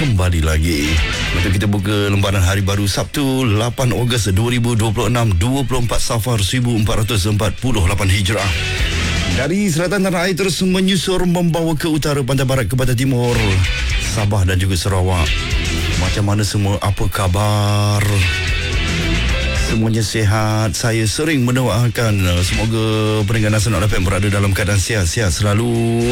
kembali lagi untuk kita buka lembaran hari baru Sabtu 8 Ogos 2026, 24 Safar 1448 Hijrah. Dari selatan tanah air terus menyusur membawa ke utara, pantai barat ke pantai timur, Sabah dan juga Sarawak. Macam mana semua? Apa khabar? Semuanya sihat. Saya sering mendoakan semoga pendengar Nasional FM berada dalam keadaan sihat-sihat selalu.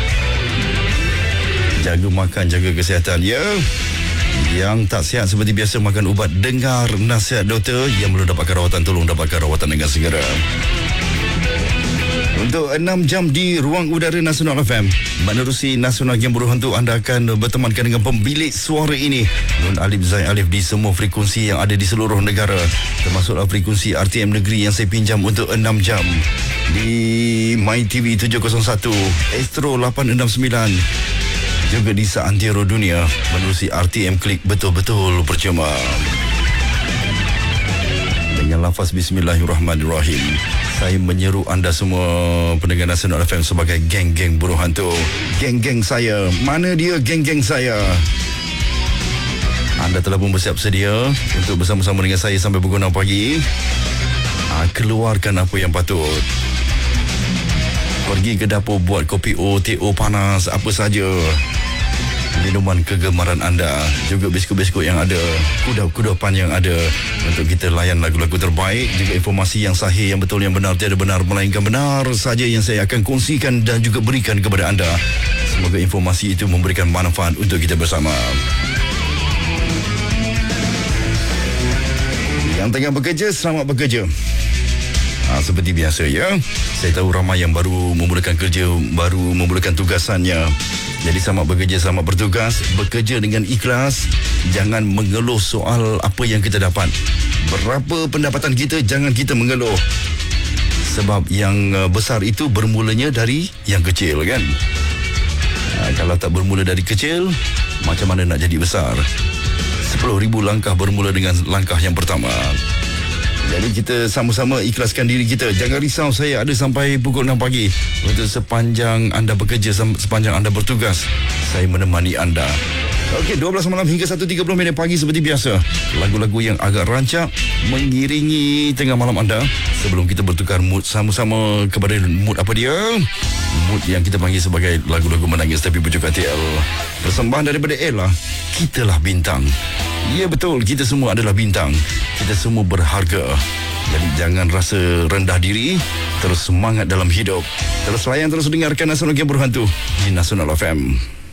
Jaga makan, jaga kesihatan ya. Yang tak sihat seperti biasa makan ubat. Dengar nasihat doktor. Yang belum dapatkan rawatan, tolong dapatkan rawatan dengan segera. Untuk 6 jam di ruang udara Nasional FM, menerusi Nasional Game Buruh Hantu, anda akan bertemankan dengan pembilik suara ini, Nun Alif Zain Alif, di semua frekuensi yang ada di seluruh negara, termasuklah frekuensi RTM Negeri yang saya pinjam untuk 6 jam di MyTV 701, Astro 869, juga di seantero dunia menerusi RTM Klik. Betul-betul percuma. Dengan lafaz Bismillahirrahmanirrahim, saya menyeru anda semua pendengar Nasional FM sebagai geng-geng buruh hantu. Geng-geng saya. Mana dia geng-geng saya? Anda telah pun bersiap sedia untuk bersama-sama dengan saya sampai pukul 6 pagi. Keluarkan apa yang patut. Pergi ke dapur buat kopi O, teh O panas, apa saja. Minuman kegemaran anda, juga biskut-biskut yang ada, kudapan yang ada, untuk kita layan lagu-lagu terbaik, juga informasi yang sahih, yang betul, yang benar, tiada benar melainkan benar saja yang saya akan kongsikan dan juga berikan kepada anda. Semoga informasi itu memberikan manfaat untuk kita bersama. Yang tengah bekerja, selamat bekerja. Seperti biasa ya, saya tahu ramai yang baru memulakan kerja, baru memulakan tugasannya. Jadi selamat bekerja, selamat bertugas. Bekerja dengan ikhlas. Jangan mengeluh soal apa yang kita dapat. Berapa pendapatan kita, jangan kita mengeluh. Sebab yang besar itu bermulanya dari yang kecil kan. Kalau tak bermula dari kecil, macam mana nak jadi besar? 10,000 langkah bermula dengan langkah yang pertama. Jadi kita sama-sama ikhlaskan diri kita. Jangan risau, saya ada sampai pukul 6 pagi. Untuk sepanjang anda bekerja, sepanjang anda bertugas, saya menemani anda. Okey, 12 malam hingga 1.30 pagi seperti biasa. Lagu-lagu yang agak rancak mengiringi tengah malam anda. Sebelum kita bertukar mood sama-sama kepada mood apa dia? Mood yang kita panggil sebagai lagu-lagu menangis tapi berjuk KTL. Persembahan daripada Ella, Kitalah Bintang. Ya betul, kita semua adalah bintang. Kita semua berharga. Jadi jangan rasa rendah diri. Terus semangat dalam hidup. Terus layan, terus dengarkan Nasional Game Buruh Hantu di Nasional FM.